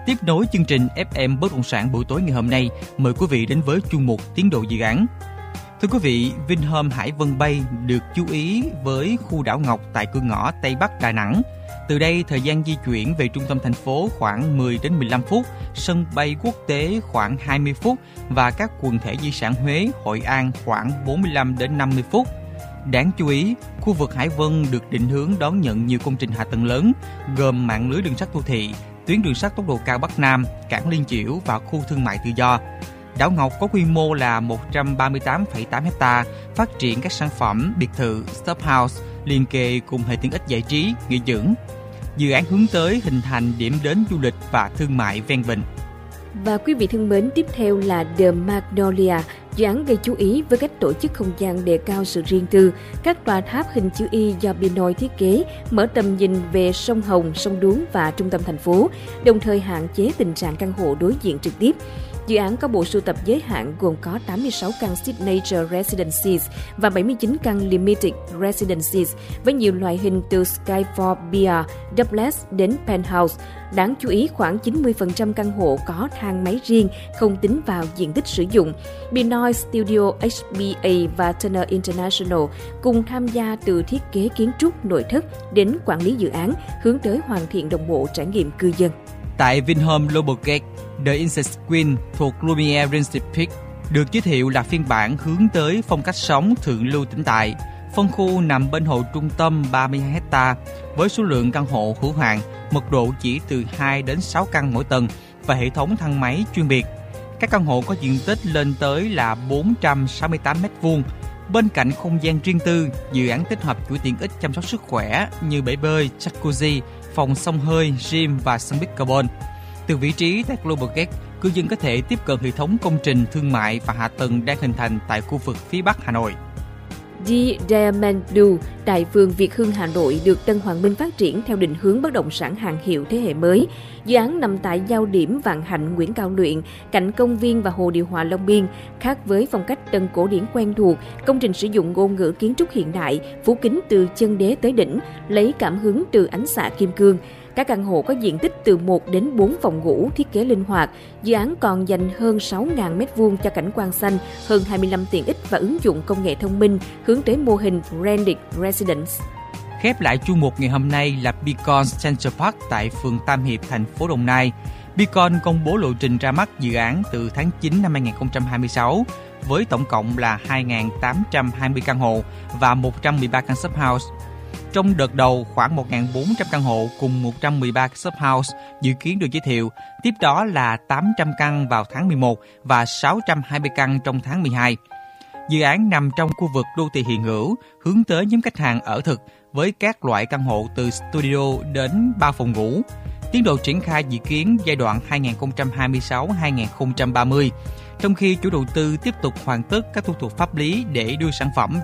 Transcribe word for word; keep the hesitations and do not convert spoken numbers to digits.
Tiếp nối chương trình ép em Bất động sản buổi tối ngày hôm nay, mời quý vị đến với chuyên mục Tiến độ dự án. Thưa quý vị, Vinhome Hải Vân Bay được chú ý với khu đảo Ngọc tại cửa ngõ Tây Bắc Đà Nẵng. Từ đây, thời gian di chuyển về trung tâm thành phố khoảng mười đến mười lăm phút, sân bay quốc tế khoảng hai mươi phút và các quần thể di sản Huế, Hội An khoảng bốn mươi lăm đến năm mươi phút. Đáng chú ý, khu vực Hải Vân được định hướng đón nhận nhiều công trình hạ tầng lớn, gồm mạng lưới đường sắt đô thị, tuyến đường sắt tốc độ cao Bắc Nam, cảng Liên Chiểu và khu thương mại tự do. Đảo Ngọc có quy mô là một trăm ba mươi tám phẩy tám héc ta, phát triển các sản phẩm, biệt thự, shop house, liền kề cùng hệ tiện ích giải trí, nghỉ dưỡng. Dự án hướng tới hình thành điểm đến du lịch và thương mại ven vịnh. Và quý vị thân mến, tiếp theo là The Magnolia, dự án gây chú ý với cách tổ chức không gian đề cao sự riêng tư. Các tòa tháp hình chữ Y do Pinoy thiết kế mở tầm nhìn về sông Hồng, sông Đuống và trung tâm thành phố, đồng thời hạn chế tình trạng căn hộ đối diện trực tiếp. Dự án có bộ sưu tập giới hạn gồm có tám mươi sáu căn Signature Residences và bảy mươi chín căn Limited Residences với nhiều loại hình từ Skyfall Beer, Duplex đến Penthouse. Đáng chú ý, khoảng chín mươi phần trăm căn hộ có thang máy riêng, không tính vào diện tích sử dụng. Pinoy Studio ếch bê a và Turner International cùng tham gia từ thiết kế kiến trúc nội thất đến quản lý dự án, hướng tới hoàn thiện đồng bộ trải nghiệm cư dân. Tại Vinhome Global Gate, The Insect Queen thuộc Lumiere Rincey Peak được giới thiệu là phiên bản hướng tới phong cách sống thượng lưu tĩnh tại. Phân khu nằm bên hồ trung tâm ba mươi hai héc ta với số lượng căn hộ hữu hạn, mật độ chỉ từ hai đến sáu căn mỗi tầng và hệ thống thang máy chuyên biệt. Các căn hộ có diện tích lên tới là bốn trăm sáu mươi tám mét vuông. Bên cạnh không gian riêng tư, dự án tích hợp chuỗi tiện ích chăm sóc sức khỏe như bể bơi, jacuzzi, phòng xông hơi, gym và sân pickleball. Từ vị trí tại Global Gate, cư dân có thể tiếp cận hệ thống công trình thương mại và hạ tầng đang hình thành tại khu vực phía Bắc Hà Nội. The Diamond Blue tại phường Việt Hưng, Hà Nội được Tân Hoàng Minh phát triển theo định hướng bất động sản hàng hiệu thế hệ mới. Dự án nằm tại giao điểm Vạn Hạnh, Nguyễn Cao Luyện, cạnh công viên và hồ điều hòa Long Biên. Khác với phong cách tân cổ điển quen thuộc, công trình sử dụng ngôn ngữ kiến trúc hiện đại, phủ kính từ chân đế tới đỉnh, lấy cảm hứng từ ánh xạ kim cương. Các căn hộ có diện tích từ một đến bốn phòng ngủ, thiết kế linh hoạt. Dự án còn dành hơn sáu nghìn mét vuông cho cảnh quan xanh, hơn hai mươi lăm tiện ích và ứng dụng công nghệ thông minh, hướng tới mô hình Branded Residence. Khép lại chuyên mục ngày hôm nay là Beacon Central Park tại phường Tam Hiệp, thành phố Đồng Nai. Beacon công bố lộ trình ra mắt dự án từ tháng chín năm hai nghìn không trăm hai mươi sáu, với tổng cộng là hai nghìn tám trăm hai mươi căn hộ và một trăm mười ba căn shop house. Trong đợt đầu, khoảng một nghìn bốn trăm căn hộ cùng một trăm mười ba shop house dự kiến được giới thiệu, tiếp đó là tám trăm căn vào tháng mười một và sáu trăm hai mươi căn trong tháng mười hai. Dự án nằm trong khu vực đô thị hiện hữu, hướng tới nhóm khách hàng ở thực với các loại căn hộ từ studio đến ba phòng ngủ. Tiến độ triển khai dự kiến giai đoạn hai nghìn không trăm hai mươi sáu đến hai nghìn không trăm ba mươi, trong khi chủ đầu tư tiếp tục hoàn tất các thủ tục pháp lý để đưa sản phẩm